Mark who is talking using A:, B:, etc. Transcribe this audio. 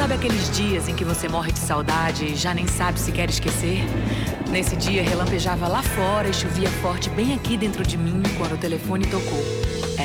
A: Sabe aqueles dias em que você morre de saudade e já nem sabe se quer esquecer? Nesse dia, relampejava lá fora e chovia forte bem aqui dentro de mim quando o telefone tocou. Era